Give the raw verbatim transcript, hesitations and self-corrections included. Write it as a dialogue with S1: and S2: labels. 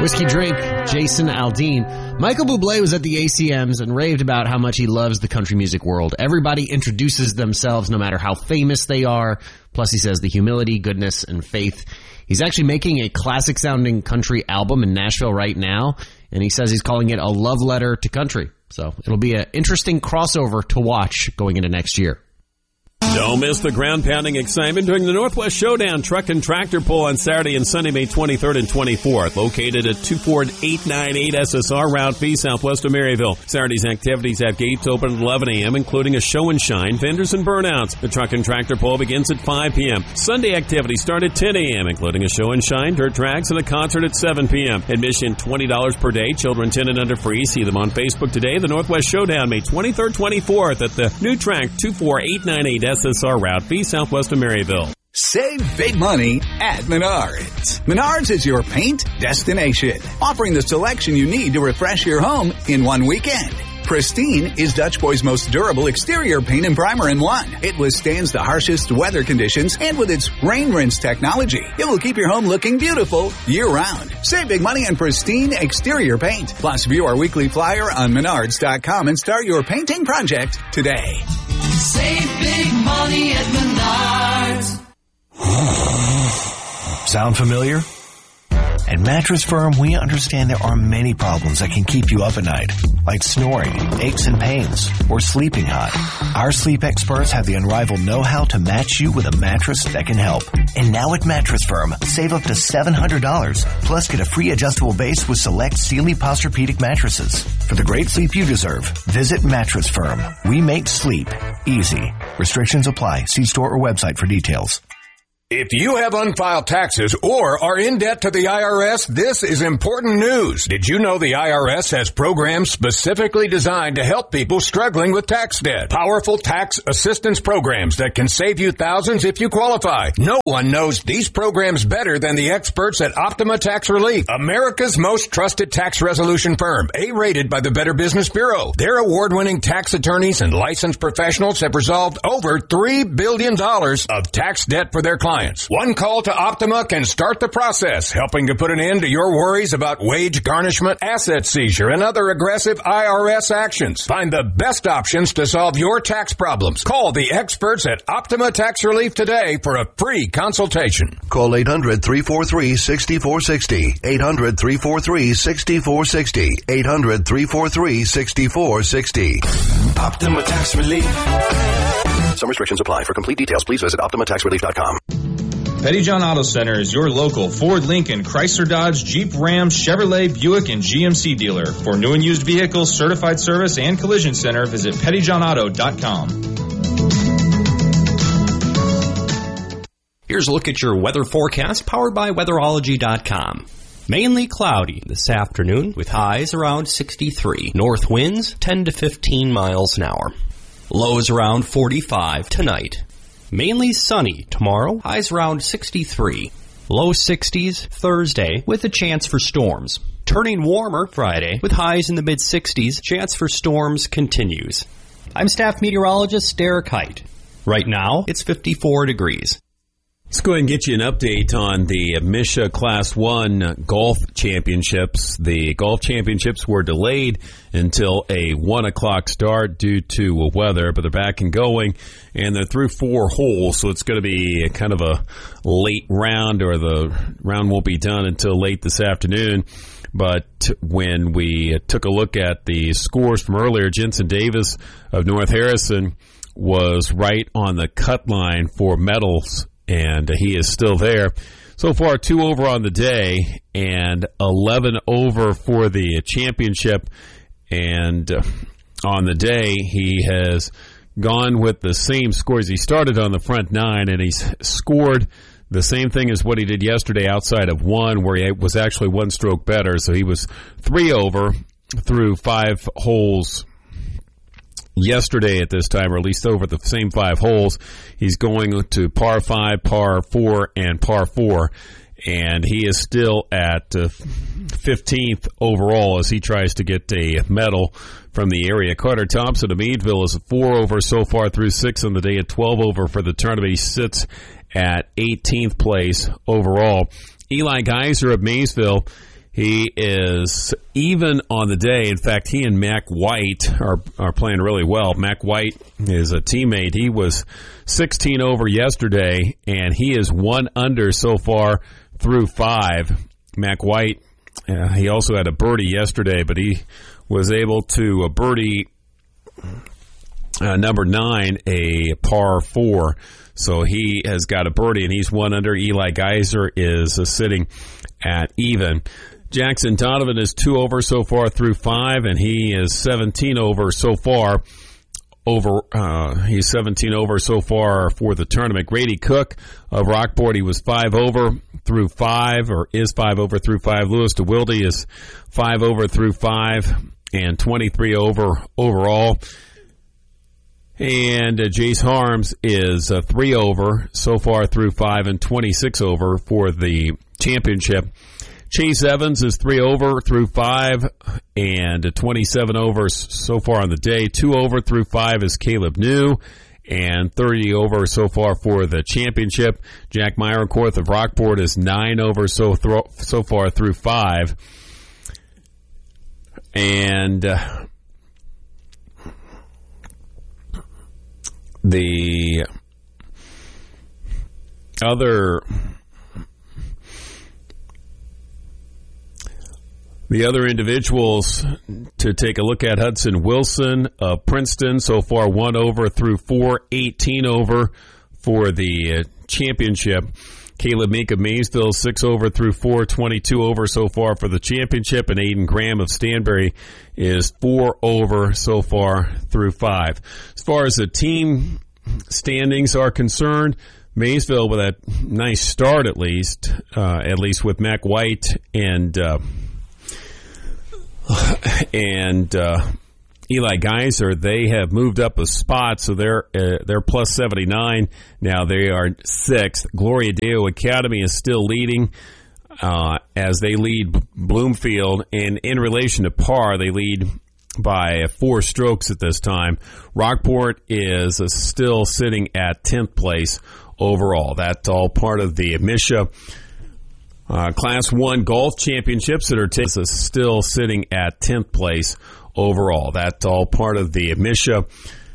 S1: Whiskey Drink, Jason Aldean. Michael Bublé was at the A C Ms and raved about how much he loves the country music world. Everybody introduces themselves no matter how famous they are. Plus, he says the humility, goodness, and faith. He's actually making a classic-sounding country album in Nashville right now, and he says he's calling it a love letter to country. So it'll be an interesting crossover to watch going into next year.
S2: Don't miss the ground-pounding excitement during the Northwest Showdown Truck and Tractor Pull on Saturday and Sunday, May twenty-third and twenty-fourth, located at two four eight nine eight S S R Route B, southwest of Maryville. Saturday's activities have gates open at eleven a.m., including a show and shine, vendors, and burnouts. The Truck and Tractor Pull begins at five p.m. Sunday activities start at ten a.m., including a show and shine, dirt tracks, and a concert at seven p.m. Admission twenty dollars per day, children ten and under free. See them on Facebook today. The Northwest Showdown, May twenty-third, twenty-fourth at the new track, two four eight nine eight S S R Route B, southwest of Maryville.
S3: Save big money at Menards. Menards is your paint destination, offering the selection you need to refresh your home in one weekend. Pristine is Dutch Boy's most durable exterior paint and primer in one. It withstands the harshest weather conditions, and with its rain rinse technology, it will keep your home looking beautiful year-round. Save big money on Pristine exterior paint. Plus, view our weekly flyer on Menards dot com and start your painting project today.
S4: Save big money at Menards.
S5: Sound familiar? At Mattress Firm, we understand there are many problems that can keep you up at night, like snoring, aches and pains, or sleeping hot. Our sleep experts have the unrivaled know-how to match you with a mattress that can help. And now at Mattress Firm, save up to seven hundred dollars, plus get a free adjustable base with select Sealy Posturepedic mattresses. For the great sleep you deserve, visit Mattress Firm. We make sleep easy. Restrictions apply. See store or website for details.
S6: If you have unfiled taxes or are in debt to the I R S, this is important news. Did you know the I R S has programs specifically designed to help people struggling with tax debt? Powerful tax assistance programs that can save you thousands if you qualify. No one knows these programs better than the experts at Optima Tax Relief, America's most trusted tax resolution firm, A-rated by the Better Business Bureau. Their award-winning tax attorneys and licensed professionals have resolved over three billion dollars of tax debt for their clients. One call to Optima can start the process, helping to put an end to your worries about wage garnishment, asset seizure, and other aggressive I R S actions. Find the best options to solve your tax problems. Call the experts at Optima Tax Relief today for a free consultation.
S7: Call eight hundred, three four three, six four six zero. eight hundred, three four three, six four six zero. eight hundred, three four three, six four six zero.
S5: Optima Tax Relief.
S7: Some restrictions apply. For complete details, please visit Optima Tax Relief dot com.
S8: Pettyjohn Auto Center is your local Ford, Lincoln, Chrysler, Dodge, Jeep, Ram, Chevrolet, Buick, and G M C dealer. For new and used vehicles, certified service, and collision center, visit Pettyjohn Auto dot com.
S9: Here's a look at your weather forecast powered by Weatherology dot com. Mainly cloudy this afternoon with highs around sixty-three. North winds ten to fifteen miles an hour. Lows around forty-five tonight. Mainly sunny tomorrow, highs around sixty-three. Low sixties Thursday with a chance for storms. Turning warmer Friday with highs in the mid-sixties. Chance for storms continues. I'm staff meteorologist Derek Height. Right now, it's fifty-four degrees.
S2: Let's go ahead and get you an update on the Misha Class one Golf Championships. The Golf Championships were delayed until a one o'clock start due to weather, but they're back and going, and they're through four holes, so it's going to be kind of a late round, or the round won't be done until late this afternoon. But when we took a look at the scores from earlier, Jensen Davis of North Harrison was right on the cut line for medals, and he is still there. So far, two over on the day and eleven over for the championship. And uh, on the day, he has gone with the same scores. He started on the front nine, and he's scored the same thing as what he did yesterday outside of one, where he was actually one stroke better. So he was three over through five holes yesterday at this time, or at least over the same five holes. He's going to par five, par four, and par four, and he is still at uh, fifteenth overall as he tries to get a medal from the area. Carter Thompson of Meadville is four over so far through six on the day, at twelve over for the tournament. He sits at eighteenth place overall. Eli Geiser of Maysville, He is even on the day. In fact, he and Mac White are, are playing really well. Mac White is a teammate. He was sixteen over yesterday, and he is one under so far through five. Mac White, uh, he also had a birdie yesterday, but he was able to a birdie uh, number nine, a par four. So he has got a birdie, and he's one under. Eli Geiser is uh, sitting at even. Jackson Donovan is two over so far through five, and he is seventeen over so far. Over, uh, he's seventeen over so far for the tournament. Grady Cook of Rockport, he was five over through five, or is five over through five. Louis DeWilde is five over through five, and twenty-three over overall. And uh, Jace Harms is uh, three over so far through five, and twenty-six over for the championship. Chase Evans is three over through five and twenty-seven over so far on the day. Two over through five is Caleb New, and thirty over so far for the championship. Jack Myroncourt of Rockport is nine over so thro- so far through five. And uh, the other... The other individuals to take a look at: Hudson Wilson of Princeton, so far one over through four, eighteen over for the championship. Caleb Meek of Maysville, six over through four, twenty-two over so far for the championship. And Aiden Graham of Stanberry is four over so far through five. As far as the team standings are concerned, Maysville with a nice start at least, uh, at least with Mac White and... Uh, and uh, Eli Geiser, they have moved up a spot, so they're uh, they're plus seventy-nine. Now they are sixth. Gloria Deo Academy is still leading uh, as they lead Bloomfield, and in relation to par, they lead by four strokes at this time. Rockport is uh, still sitting at tenth place overall. That's all part of the Misha Uh, Class one Golf Championships that are t- still sitting at tenth place overall. That's all part of the Misha